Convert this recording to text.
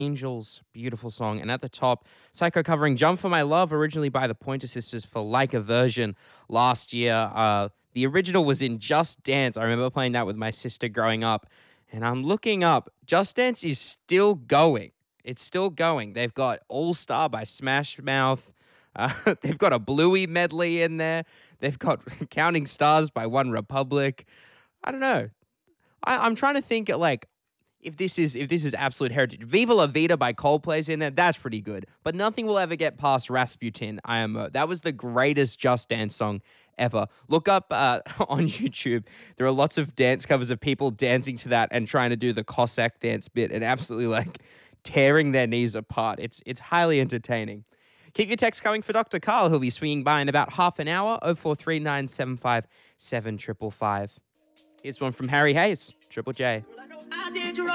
Angels, beautiful song. And at the top, Psycho covering Jump for My Love, originally by the Pointer Sisters for Like a Version last year. The original was in Just Dance. I remember playing that with my sister growing up. And I'm looking up, Just Dance is still going. It's still going. They've got All Star by Smash Mouth. They've got a Bluey medley in there. They've got Counting Stars by One Republic. I don't know. I'm trying to think like if this is absolute heritage. Viva La Vida by Coldplay's in there. That's pretty good. But nothing will ever get past Rasputin, IMO. That was the greatest Just Dance song ever. Look up on YouTube. There are lots of dance covers of people dancing to that and trying to do the Cossack dance bit and absolutely like tearing their knees apart. It's highly entertaining. Keep your texts coming for Dr. Carl. He'll be swinging by in about half an hour. 043975 7555. Here's one from Harry Hayes, Triple J.